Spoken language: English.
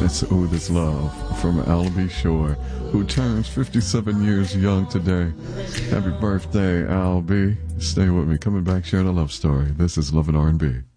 It's Oh This Love from Albie Shore, who turns 57 years young today. Happy birthday, Albie. Stay with me. Coming back, sharing a love story. This is Love and R&B.